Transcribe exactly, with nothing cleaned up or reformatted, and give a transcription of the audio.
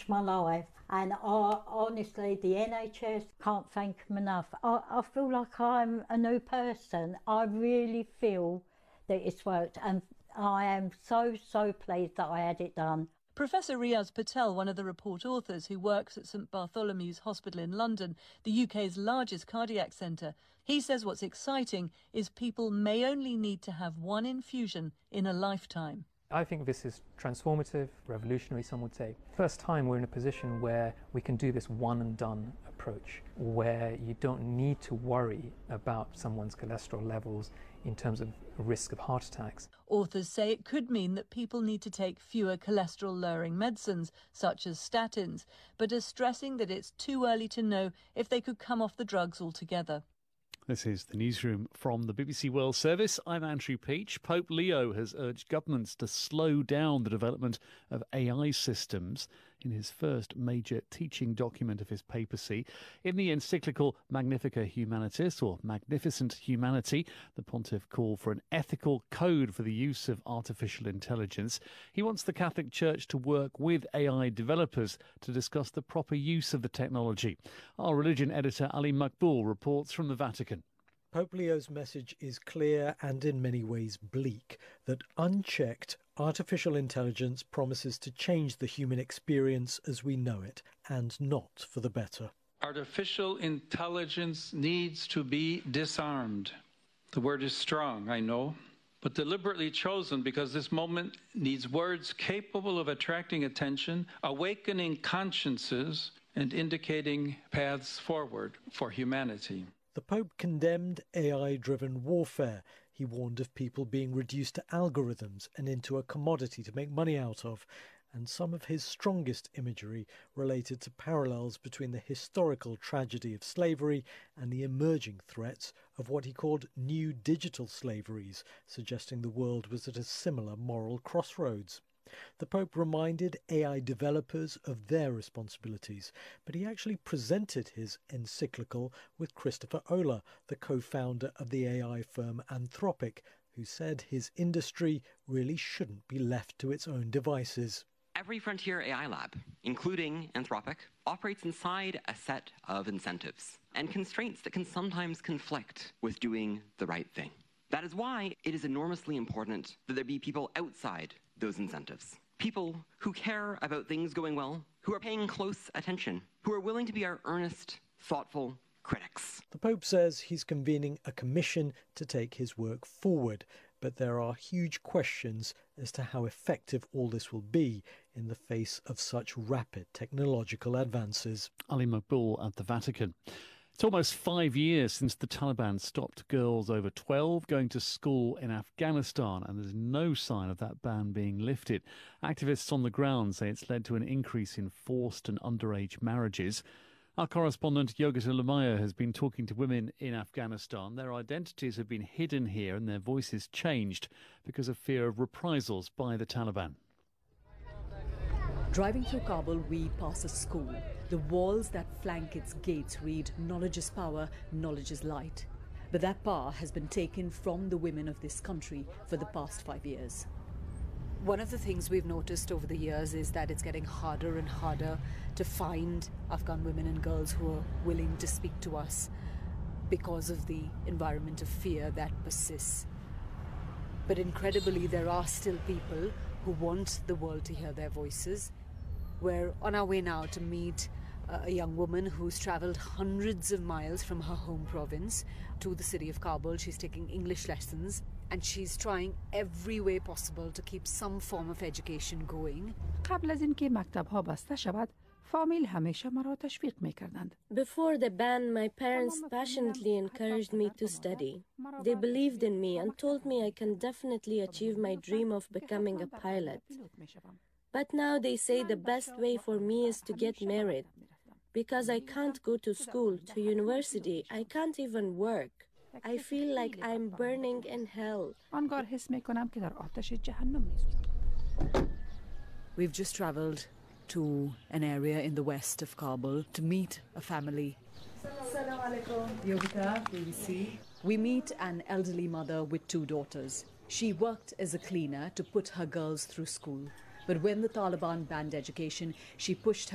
changed my life, and I, honestly, the N H S, can't thank them enough. I, I feel like I'm a new person. I really feel that it's worked, and I am so, so pleased that I had it done. Professor Riaz Patel, one of the report authors who works at St Bartholomew's Hospital in London, the U K's largest cardiac centre, he says what's exciting is people may only need to have one infusion in a lifetime. I think this is transformative, revolutionary, some would say. First time we're in a position where we can do this one and done approach, where you don't need to worry about someone's cholesterol levels in terms of risk of heart attacks. Authors say it could mean that people need to take fewer cholesterol-lowering medicines, such as statins, but are stressing that it's too early to know if they could come off the drugs altogether. This is the newsroom from the B B C World Service. I'm Andrew Peach. Pope Leo has urged governments to slow down the development of A I systems in his first major teaching document of his papacy. In the encyclical Magnificat Humanitas, or Magnificent Humanity, the pontiff called for an ethical code for the use of artificial intelligence. He wants the Catholic Church to work with A I developers to discuss the proper use of the technology. Our religion editor Ali Makboul reports from the Vatican. Pope Leo's message is clear and in many ways bleak, that unchecked, artificial intelligence promises to change the human experience as we know it, and not for the better. Artificial intelligence needs to be disarmed. The word is strong, I know, but deliberately chosen because this moment needs words capable of attracting attention, awakening consciences, and indicating paths forward for humanity. The Pope condemned A I-driven warfare. He warned of people being reduced to algorithms and into a commodity to make money out of. And some of his strongest imagery related to parallels between the historical tragedy of slavery and the emerging threats of what he called new digital slaveries, suggesting the world was at a similar moral crossroads. The Pope reminded A I developers of their responsibilities, but he actually presented his encyclical with Christopher Olah, the co-founder of the A I firm Anthropic, who said his industry really shouldn't be left to its own devices. Every frontier A I lab, including Anthropic, operates inside a set of incentives and constraints that can sometimes conflict with doing the right thing. That is why it is enormously important that there be people outside those incentives. People who care about things going well, who are paying close attention, who are willing to be our earnest, thoughtful critics. The Pope says he's convening a commission to take his work forward, but there are huge questions as to how effective all this will be in the face of such rapid technological advances. Ali Makboul at the Vatican. It's almost five years since the Taliban stopped girls over twelve going to school in Afghanistan, and there's no sign of that ban being lifted. Activists on the ground say it's led to an increase in forced and underage marriages. Our correspondent Yogita Lumaya has been talking to women in Afghanistan. Their identities have been hidden here and their voices changed because of fear of reprisals by the Taliban. Driving through Kabul, we pass a school. The walls that flank its gates read, "Knowledge is power, knowledge is light." But that power has been taken from the women of this country for the past five years. One of the things we've noticed over the years is that it's getting harder and harder to find Afghan women and girls who are willing to speak to us because of the environment of fear that persists. But incredibly, there are still people who want the world to hear their voices. We're on our way now to meet a young woman who's travelled hundreds of miles from her home province to the city of Kabul. She's taking English lessons and she's trying every way possible to keep some form of education going. Before the ban, my parents passionately encouraged me to study. They believed in me and told me I can definitely achieve my dream of becoming a pilot. But now they say the best way for me is to get married. Because I can't go to school, to university, I can't even work. I feel like I'm burning in hell. We've just travelled to an area in the west of Kabul to meet a family. We meet an elderly mother with two daughters. She worked as a cleaner to put her girls through school. But when the Taliban banned education, she pushed her